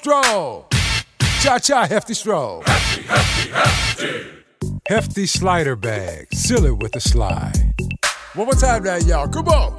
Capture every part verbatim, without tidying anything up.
stroll. Cha-cha, hefty stroll. Hefty, hefty, hefty. Hefty slider bag. Seal it with a slide. One more time now, y'all. Come on.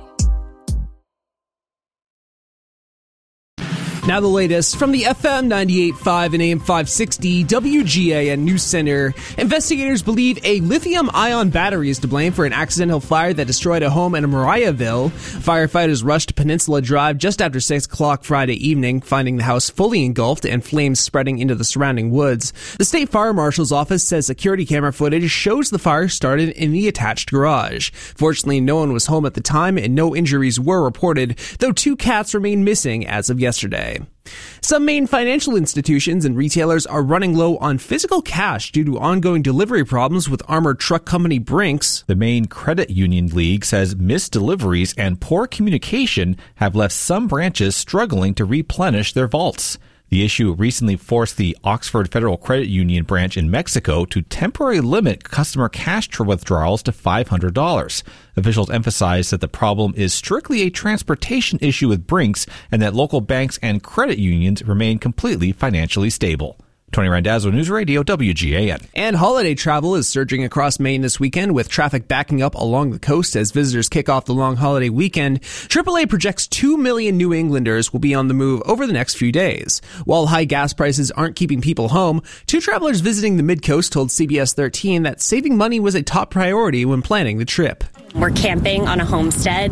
Now the latest from the F M ninety-eight point five and A M five sixty W G A N News Center. Investigators believe a lithium-ion battery is to blame for an accidental fire that destroyed a home in Mariahville. Firefighters rushed to Peninsula Drive just after six o'clock Friday evening, finding the house fully engulfed and flames spreading into the surrounding woods. The State Fire Marshal's office says security camera footage shows the fire started in the attached garage. Fortunately, no one was home at the time and no injuries were reported, though two cats remain missing as of yesterday. Some main financial institutions and retailers are running low on physical cash due to ongoing delivery problems with armored truck company Brinks. The Maine Credit Union League says missed deliveries and poor communication have left some branches struggling to replenish their vaults. The issue recently forced the Oxford Federal Credit Union branch in Mexico to temporarily limit customer cash withdrawals to five hundred dollars. Officials emphasized that the problem is strictly a transportation issue with Brinks and that local banks and credit unions remain completely financially stable. Tony Randazzo, News Radio, W G A N. And holiday travel is surging across Maine this weekend, with traffic backing up along the coast as visitors kick off the long holiday weekend. triple A projects two million New Englanders will be on the move over the next few days. While high gas prices aren't keeping people home, two travelers visiting the Mid-Coast told C B S thirteen that saving money was a top priority when planning the trip. We're camping on a homestead,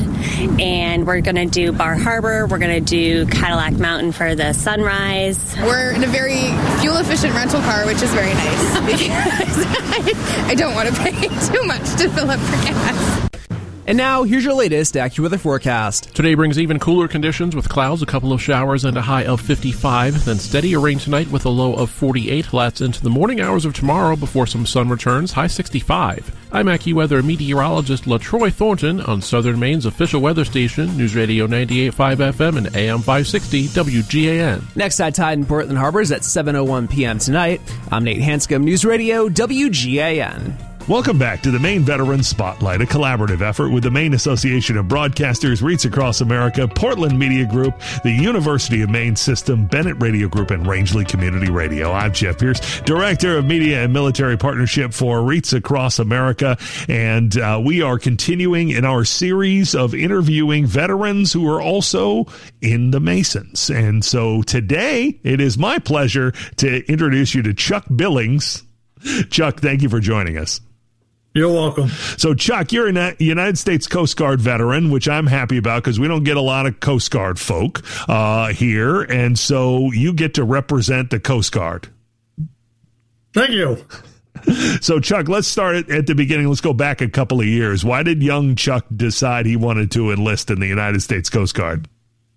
and we're going to do Bar Harbor. We're going to do Cadillac Mountain for the sunrise. We're in a very fuel-efficient rental car, which is very nice because I, I don't want to pay too much to fill up for gas. And now, here's your latest AccuWeather forecast. Today brings even cooler conditions with clouds, a couple of showers, and a high of fifty-five. Then steadier rain tonight with a low of forty-eight. That's into the morning hours of tomorrow before some sun returns, high sixty-five. I'm AccuWeather meteorologist LaTroy Thornton on Southern Maine's official weather station, News Radio ninety-eight point five F M and A M five sixty W G A N. Next high tide in Portland Harbor is at seven oh one p.m. tonight. I'm Nate Hanscom, News Radio W G A N. Welcome back to the Maine Veterans Spotlight, a collaborative effort with the Maine Association of Broadcasters, REITs Across America, Portland Media Group, the University of Maine System, Bennett Radio Group, and Rangeley Community Radio. I'm Jeff Pierce, Director of Media and Military Partnership for REITs Across America, and uh, we are continuing in our series of interviewing veterans who are also in the Masons. And so today, it is my pleasure to introduce you to Chuck Billings. Chuck, thank you for joining us. You're welcome. So, Chuck, you're a United States Coast Guard veteran, which I'm happy about because we don't get a lot of Coast Guard folk uh, here. And so you get to represent the Coast Guard. Thank you. So, Chuck, let's start at, at the beginning. Let's go back a couple of years. Why did young Chuck decide he wanted to enlist in the United States Coast Guard?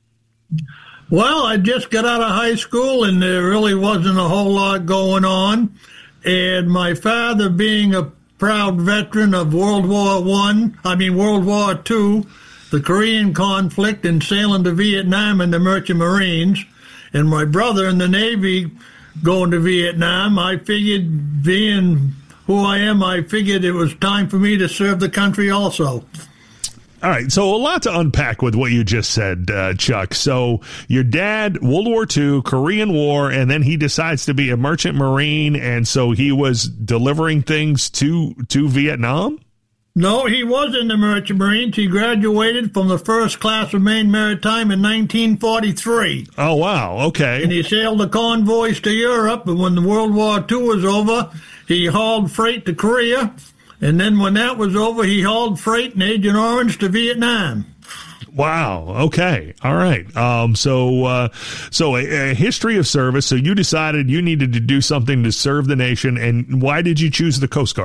Well, I just got out of high school, and there really wasn't a whole lot going on. And my father, being a proud veteran of World War One, I, I mean World War Two, the Korean conflict, and sailing to Vietnam in the Merchant Marines, and my brother in the Navy going to Vietnam, I figured, being who I am, I figured it was time for me to serve the country also. All right, so a lot to unpack with what you just said, uh, Chuck. So your dad, World War Two, Korean War, and then he decides to be a merchant marine, and so he was delivering things to to Vietnam? No, he was in the Merchant Marines. He graduated from the first class of Maine Maritime in nineteen forty-three. Oh, wow, okay. And he sailed the convoys to Europe, and when the World War Two was over, he hauled freight to Korea. And then when that was over, he hauled freight in Agent Orange to Vietnam. Wow. Okay. All right. Um, so, uh, so a, a history of service. So you decided you needed to do something to serve the nation. And why did you choose the Coast Guard?